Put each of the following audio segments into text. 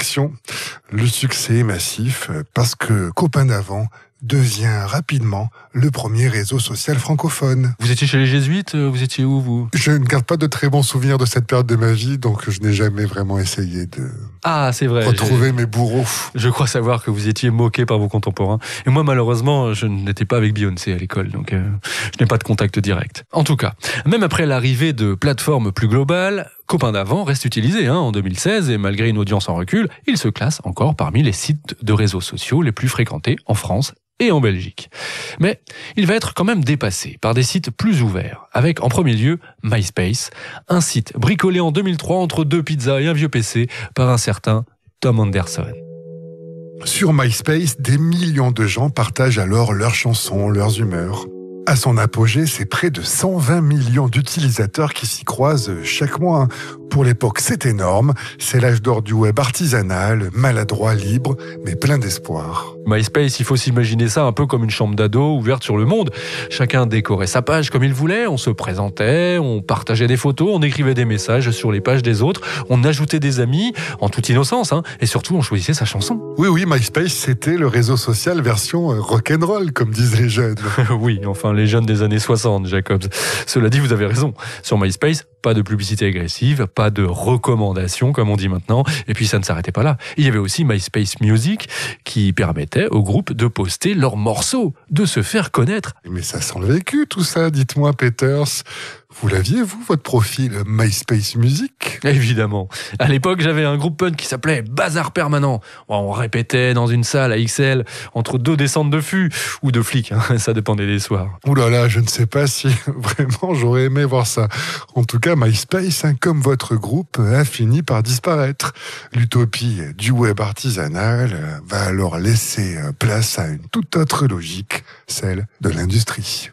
direction. Le succès est massif parce que Copains d'avant devient rapidement le premier réseau social francophone. Vous étiez chez les Jésuites? Vous étiez où, vous? Je ne garde pas de très bons souvenirs de cette période de ma vie, donc je n'ai jamais vraiment essayé de c'est vrai, retrouver mes bourreaux. Je crois savoir que vous étiez moqué par vos contemporains. Et moi, malheureusement, je n'étais pas avec Beyoncé à l'école, donc je n'ai pas de contact direct. En tout cas, même après l'arrivée de plateformes plus globales, Copains d'avant reste utilisé en 2016 et malgré une audience en recul, il se classe encore parmi les sites de réseaux sociaux les plus fréquentés en France et en Belgique. Mais il va être quand même dépassé par des sites plus ouverts, avec en premier lieu MySpace, un site bricolé en 2003 entre 2 pizzas et un vieux PC par un certain Tom Anderson. Sur MySpace, des millions de gens partagent alors leurs chansons, leurs humeurs. À son apogée, c'est près de 120 millions d'utilisateurs qui s'y croisent chaque mois. Pour l'époque, c'est énorme. C'est l'âge d'or du web artisanal, maladroit, libre, mais plein d'espoir. MySpace, il faut s'imaginer ça un peu comme une chambre d'ado ouverte sur le monde. Chacun décorait sa page comme il voulait, on se présentait, on partageait des photos, on écrivait des messages sur les pages des autres, on ajoutait des amis, en toute innocence, et surtout on choisissait sa chanson. Oui, MySpace, c'était le réseau social version rock'n'roll, comme disent les jeunes. Oui, enfin les jeunes des années 60, Jacobs. Cela dit, vous avez raison. Sur MySpace, pas de publicité agressive, pas de recommandations, comme on dit maintenant. Et puis ça ne s'arrêtait pas là. Il y avait aussi MySpace Music, qui permettait aux groupes de poster leurs morceaux, de se faire connaître. Mais ça sent le vécu, tout ça, dites-moi, Peters. Vous l'aviez, vous, votre profil MySpace Music? Évidemment. À l'époque, j'avais un groupe punk qui s'appelait Bazar Permanent. On répétait dans une salle à XL, entre 2 descentes de fût, ou de flics, ça dépendait des soirs. Ouh là là, je ne sais pas si vraiment j'aurais aimé voir ça. En tout cas, MySpace, comme votre groupe, a fini par disparaître. L'utopie du web artisanal va alors laisser place à une toute autre logique, celle de l'industrie.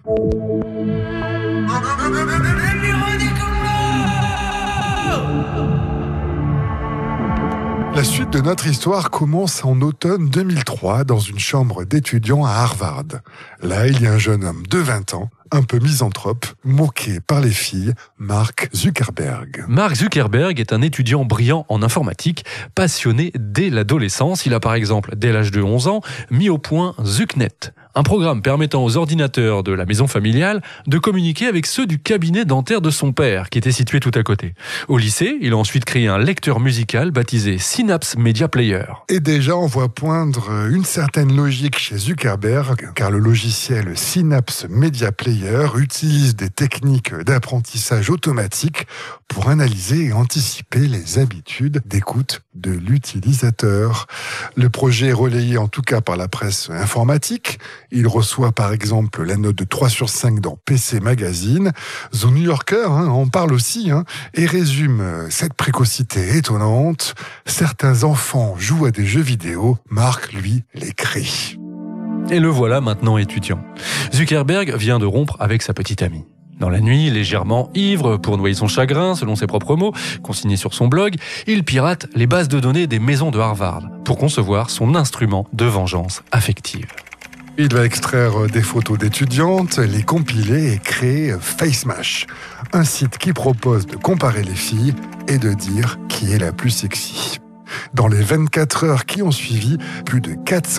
La suite de notre histoire commence en automne 2003 dans une chambre d'étudiants à Harvard. Là, il y a un jeune homme de 20 ans, un peu misanthrope, moqué par les filles, Mark Zuckerberg. Mark Zuckerberg est un étudiant brillant en informatique, passionné dès l'adolescence. Il a par exemple, dès l'âge de 11 ans, mis au point ZuckNet, un programme permettant aux ordinateurs de la maison familiale de communiquer avec ceux du cabinet dentaire de son père, qui était situé tout à côté. Au lycée, il a ensuite créé un lecteur musical baptisé Synapse Media Player. Et déjà, on voit poindre une certaine logique chez Zuckerberg, car le logiciel Synapse Media Player utilise des techniques d'apprentissage automatique pour analyser et anticiper les habitudes d'écoute de l'utilisateur. Le projet est relayé en tout cas par la presse informatique. Il reçoit par exemple la note de 3/5 dans PC Magazine. The New Yorker en parle aussi et résume cette précocité étonnante. Certains enfants jouent à des jeux vidéo, Mark, lui, les crie. Et le voilà maintenant étudiant. Zuckerberg vient de rompre avec sa petite amie. Dans la nuit, légèrement ivre, pour noyer son chagrin, selon ses propres mots, consignés sur son blog, il pirate les bases de données des maisons de Harvard pour concevoir son instrument de vengeance affective. Il va extraire des photos d'étudiantes, les compiler et créer FaceMash, un site qui propose de comparer les filles et de dire qui est la plus sexy. Dans les 24 heures qui ont suivi, plus de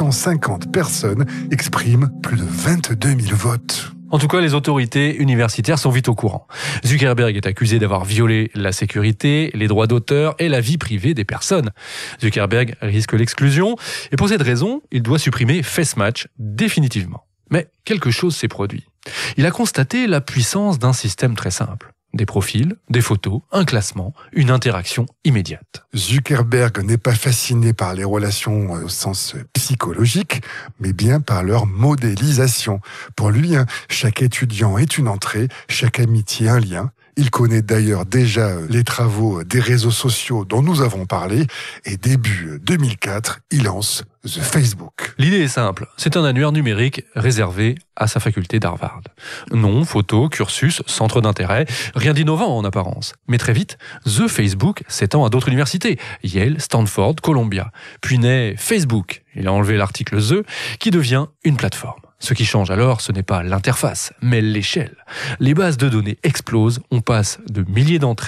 450 personnes expriment plus de 22 000 votes. En tout cas, les autorités universitaires sont vite au courant. Zuckerberg est accusé d'avoir violé la sécurité, les droits d'auteur et la vie privée des personnes. Zuckerberg risque l'exclusion et pour cette raison, il doit supprimer FaceMash définitivement. Mais quelque chose s'est produit. Il a constaté la puissance d'un système très simple. Des profils, des photos, un classement, une interaction immédiate. Zuckerberg n'est pas fasciné par les relations au sens psychologique, mais bien par leur modélisation. Pour lui, chaque étudiant est une entrée, chaque amitié un lien. Il connaît d'ailleurs déjà les travaux des réseaux sociaux dont nous avons parlé et début 2004, il lance The Facebook. L'idée est simple, c'est un annuaire numérique réservé à sa faculté d'Harvard. Nom, photo, cursus, centre d'intérêt, rien d'innovant en apparence. Mais très vite, The Facebook s'étend à d'autres universités, Yale, Stanford, Columbia. Puis naît Facebook, il a enlevé l'article The, qui devient une plateforme. Ce qui change alors, ce n'est pas l'interface, mais l'échelle. Les bases de données explosent, on passe de milliers d'entrées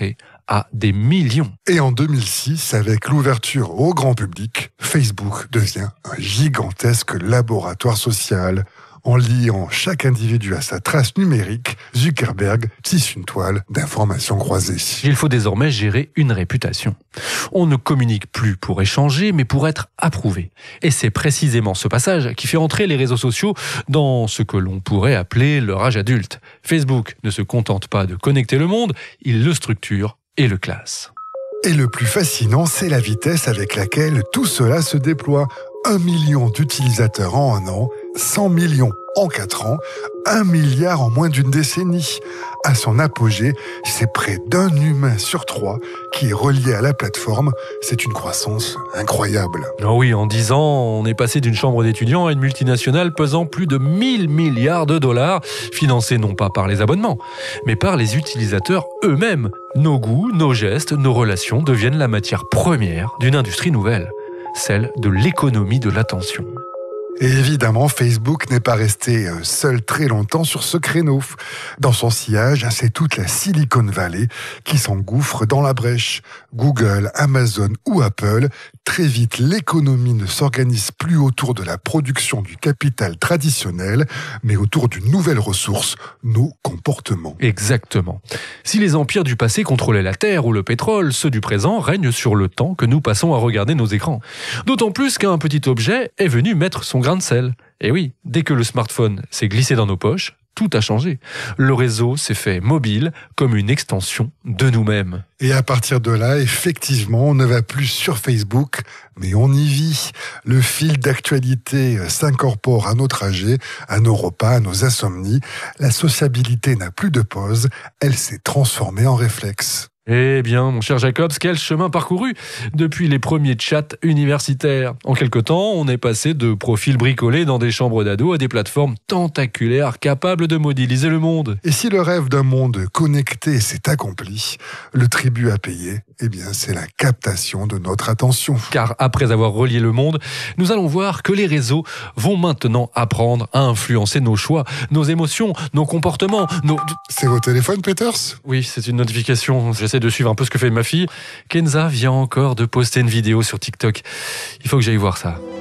à des millions. Et en 2006, avec l'ouverture au grand public, Facebook devient un gigantesque laboratoire social. En liant chaque individu à sa trace numérique, Zuckerberg tisse une toile d'informations croisées. Il faut désormais gérer une réputation. On ne communique plus pour échanger, mais pour être approuvé. Et c'est précisément ce passage qui fait entrer les réseaux sociaux dans ce que l'on pourrait appeler leur âge adulte. Facebook ne se contente pas de connecter le monde, il le structure et le classe. Et le plus fascinant, c'est la vitesse avec laquelle tout cela se déploie. 1 million d'utilisateurs en 1 an, 100 millions en 4 ans, 1 milliard en moins d'une décennie. À son apogée, c'est près d'1 humain sur 3 qui est relié à la plateforme. C'est une croissance incroyable. Oh oui, en 10 ans, on est passé d'une chambre d'étudiants à une multinationale pesant plus de 1000 milliards de dollars, financée non pas par les abonnements, mais par les utilisateurs eux-mêmes. Nos goûts, nos gestes, nos relations deviennent la matière première d'une industrie nouvelle, celle de l'économie de l'attention. Et évidemment, Facebook n'est pas resté seul très longtemps sur ce créneau. Dans son sillage, c'est toute la Silicon Valley qui s'engouffre dans la brèche. Google, Amazon ou Apple, très vite, l'économie ne s'organise plus autour de la production du capital traditionnel, mais autour d'une nouvelle ressource, nos comportements. Exactement. Si les empires du passé contrôlaient la terre ou le pétrole, ceux du présent règnent sur le temps que nous passons à regarder nos écrans. D'autant plus qu'un petit objet est venu mettre son grain de sel. Et oui, dès que le smartphone s'est glissé dans nos poches, tout a changé. Le réseau s'est fait mobile comme une extension de nous-mêmes. Et à partir de là, effectivement, on ne va plus sur Facebook, mais on y vit. Le fil d'actualité s'incorpore à nos trajets, à nos repas, à nos insomnies. La sociabilité n'a plus de pause, elle s'est transformée en réflexe. Eh bien, mon cher Jacobs, quel chemin parcouru depuis les premiers chats universitaires. En quelque temps, on est passé de profils bricolés dans des chambres d'ados à des plateformes tentaculaires capables de modéliser le monde. Et si le rêve d'un monde connecté s'est accompli, le tribut à payer, eh bien, c'est la captation de notre attention. Car après avoir relié le monde, nous allons voir que les réseaux vont maintenant apprendre à influencer nos choix, nos émotions, nos comportements, nos... C'est vos téléphones, Peters ? Oui, c'est une notification. J'essaie de suivre un peu ce que fait ma fille. Kenza vient encore de poster une vidéo sur TikTok. Il faut que j'aille voir ça.